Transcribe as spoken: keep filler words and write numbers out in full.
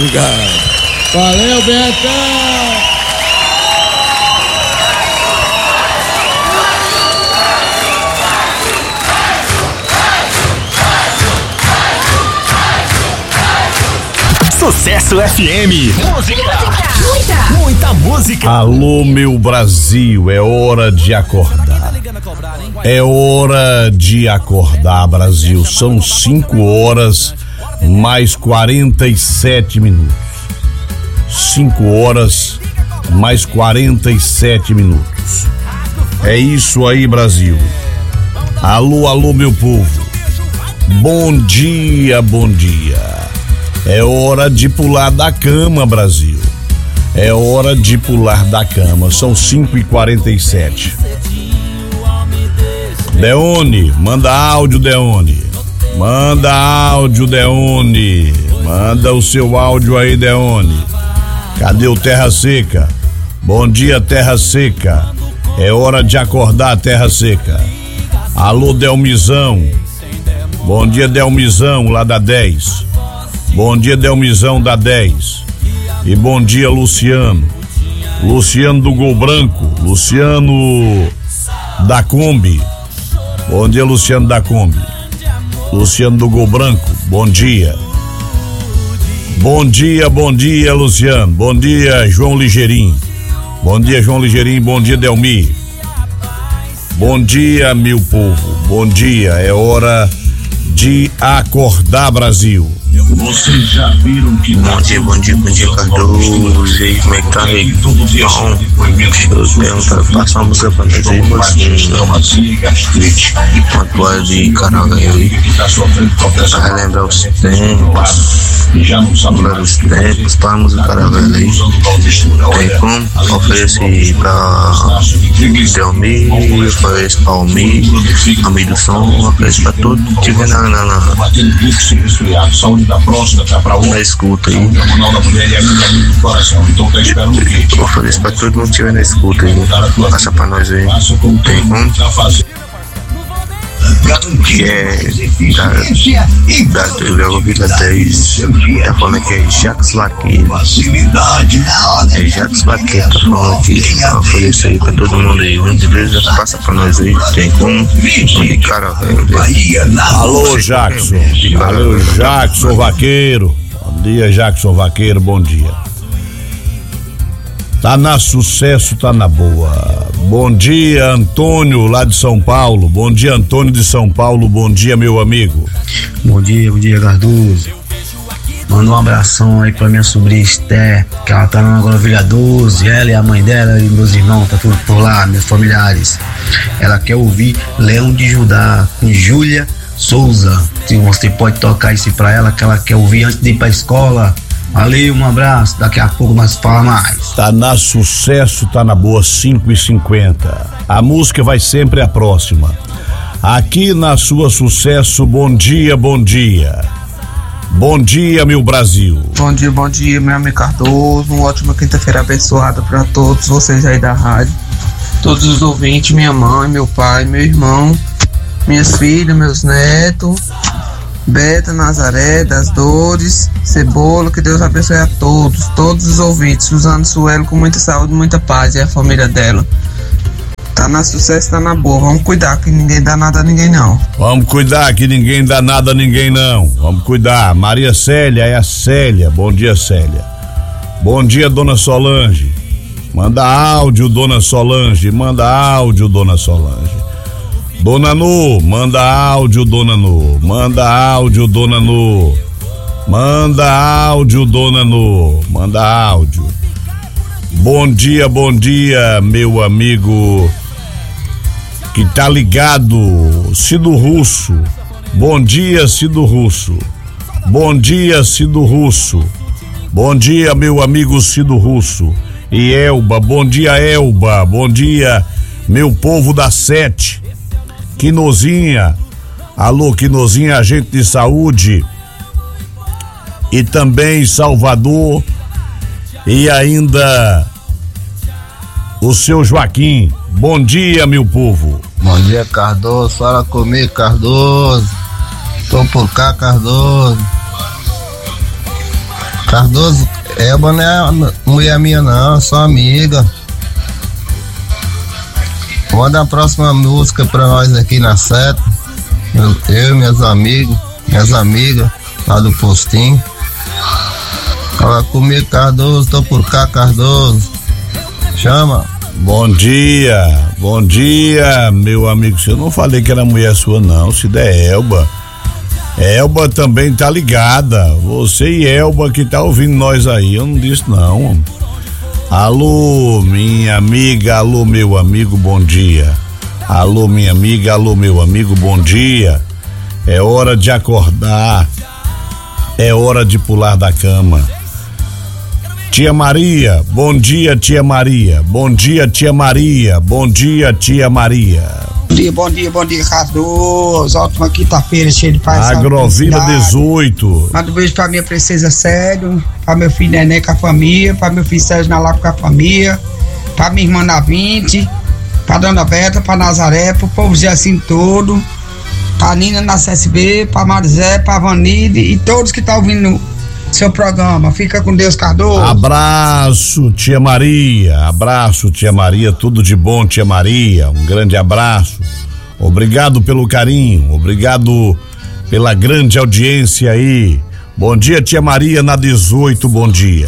Obrigado. Valeu, Betão! Sucesso F M. Música. Muita. Muita música. Alô, meu Brasil, é hora de acordar. É hora de acordar, Brasil. São cinco horas mais quarenta e sete minutos. Cinco horas mais quarenta e sete minutos. É isso aí, Brasil. Alô, alô, meu povo. Bom dia, bom dia. É hora de pular da cama, Brasil. É hora de pular da cama. São cinco e quarenta e sete. Deone, manda áudio, Deone. Manda áudio, Deone. Manda o seu áudio aí, Deone. Cadê o Terra Seca? Bom dia, Terra Seca. É hora de acordar, Terra Seca. Alô, Delmizão. Bom dia, Delmizão, lá da dez. Bom dia, Delmizão da dez. E bom dia, Luciano. Luciano do Gol Branco. Luciano da Kombi. Bom dia, Luciano da Kombi. Luciano do Gol Branco. Bom dia. Bom dia, bom dia, Luciano. Bom dia, João Ligeirinho. Bom dia, João Ligeirinho. Bom dia, Delmi. Bom dia, meu povo. Bom dia. É hora de acordar, Brasil. Vocês já viram que bom dia, bom dia, bom dia, Cardoso. E aí, como é que tá aí? Bom, eu pergunto, passa uma música pra nós aí, assim, uma toalha de Caravelho aí, pra relembrar os tempos, lembrar os tempos, para a música Caravelho aí. Tem como? Oferece pra Delmi, oferece pra Almir, amigo do som, oferece pra todo que tiver na, na, na da próstata para o escuta aí. Eu ofereço pra todo mundo que estiver na escuta aí. Passa pra nós aí. Tem como? Que é da, da Vila Vila dez. Tá falando que é Jacques Vaqueiro. É Jacques Vaqueiro, tá falando aqui. Eu ofereço aí pra todo mundo aí. Beleza? Passa pra nós aí. Tem como? De cara, velho. Alô, Jackson. Alô, Jackson Vaqueiro. Bom dia, Jackson Vaqueiro. Bom dia. Tá na sucesso, tá na boa. Bom dia, Antônio, lá de São Paulo. Bom dia, Antônio de São Paulo. Bom dia, meu amigo. Bom dia, bom dia, Cardoso. Manda um abração aí pra minha sobrinha Esther, que ela tá na Vila doze. Ela e a mãe dela e meus irmãos, tá tudo por lá, meus familiares. Ela quer ouvir Leão de Judá com Júlia Souza. Se você pode tocar isso pra ela, que ela quer ouvir antes de ir pra escola. Valeu, um abraço, daqui a pouco nós fala mais. Tá na sucesso, tá na boa, cinco e cinquenta. A música vai sempre a próxima. Aqui na sua sucesso, bom dia, bom dia. Bom dia, meu Brasil. Bom dia, bom dia, meu amigo Cardoso. Uma ótima quinta-feira abençoada pra todos vocês aí da rádio. Todos os ouvintes, minha mãe, meu pai, meu irmão, minhas filhas, meus netos. Beta, Nazaré, das Dores, Cebola, que Deus abençoe a todos, todos os ouvintes. Suzana Suelo com muita saúde, muita paz e a família dela. Tá na sucesso, tá na boa. Vamos cuidar que ninguém dá nada a ninguém não. Vamos cuidar que ninguém dá nada a ninguém não. Vamos cuidar. Maria Célia é a Célia. Bom dia, Célia. Bom dia, dona Solange. Manda áudio, dona Solange. Manda áudio, dona Solange. Dona Nu, manda áudio, dona Nu. Manda áudio, dona Nu. Manda áudio, dona Nu. Manda áudio. Bom dia, bom dia, meu amigo que tá ligado, Cido Russo. Bom dia, Cido Russo. Bom dia, Cido Russo. Bom dia, meu amigo Cido Russo. E Elba, bom dia, Elba. Bom dia, meu povo da Sete. Quinozinha, alô Quinozinha, agente de saúde, e também Salvador, e ainda o seu Joaquim. Bom dia, meu povo. Bom dia, Cardoso, fala comigo, Cardoso. Tô por cá, Cardoso. Cardoso, Elba não é mulher minha não, só amiga. Manda a próxima música pra nós aqui na seta. Eu, eu meus amigos, minhas amigas, lá do postinho. Fala comigo, Cardoso, tô por cá, Cardoso. Chama. Bom dia, bom dia, meu amigo. Eu não falei que era mulher sua, não. Se der Elba. Elba também tá ligada. Você e Elba que tá ouvindo nós aí. Eu não disse, não. Alô, minha amiga, alô, meu amigo, bom dia. Alô, minha amiga, alô, meu amigo, bom dia. É hora de acordar. É hora de pular da cama. Tia Maria, bom dia, tia Maria. Bom dia, tia Maria. Bom dia, tia Maria. Bom dia, bom dia, bom dia, Cardoso. Ótima quinta-feira, cheia de paz. Agrovila dezoito. Manda um beijo pra minha princesa Célio, pra meu filho Nenê com a família, pra meu filho Sérgio na Lapa com a família, pra minha irmã na vinte, pra dona Beta, pra Nazaré, pro povo Jacinto todo, pra Nina na C S B, pra Marizé, pra Vanide e todos que estão ouvindo seu programa. Fica com Deus, Cardoso. Abraço, tia Maria. Abraço, tia Maria. Tudo de bom, tia Maria. Um grande abraço. Obrigado pelo carinho. Obrigado pela grande audiência aí. Bom dia, tia Maria, na dezoito. Bom dia.